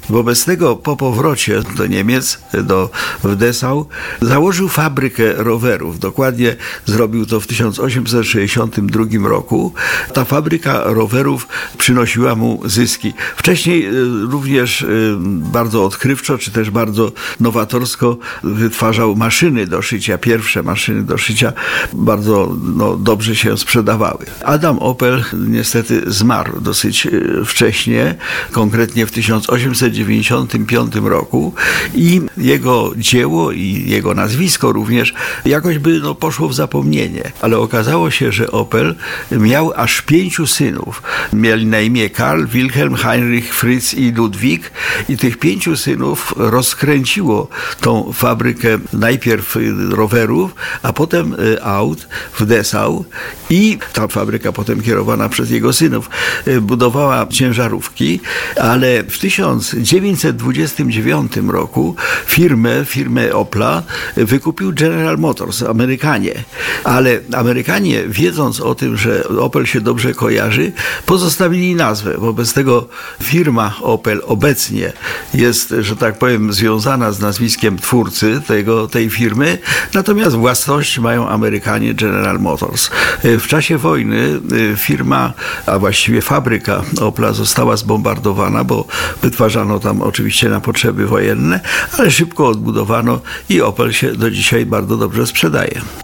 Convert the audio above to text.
Wobec tego po powrocie do Niemiec, w Dessau, założył fabrykę rowerów. Dokładnie zrobił to w 1862 roku. Ta fabryka rowerów przynosiła mu zyski. Wcześniej również bardzo odkrywczo, czy też bardzo nowatorsko wytwarzał maszyny do szycia. Pierwsze maszyny do szycia bardzo dobrze się sprzedawały. Adam Opel niestety zmarł dosyć wcześnie, konkretnie w 1895 roku i jego dzieło i jego nazwisko również jakoś by poszło w zapomnienie. Ale okazało się, że Opel miał aż 5 synów. Mieli na imię Karl, Wilhelm, Heinrich, Fritz i Ludwik i tych 5 synów rozkręciło tą fabrykę najpierw rowerów, a potem aut w Dessau i ta fabryka potem kierowana przez jego synów budowała ciężarówki, ale w 1929 roku firmę Opla wykupił General Motors, Amerykanie. Ale Amerykanie, wiedząc o tym, że Opel się dobrze kojarzy, pozostawili nazwę. Wobec tego firma Opel obecnie jest, że tak powiem, związana z nazwiskiem twórcy tej firmy, natomiast własność mają Amerykanie, General Motors. W czasie wojny firma, a właściwie fabryka Opla została zbombardowana, bo wytwarzano tam oczywiście na potrzeby wojenne, ale szybko odbudowano i Opel się do dzisiaj bardzo dobrze sprzedaje.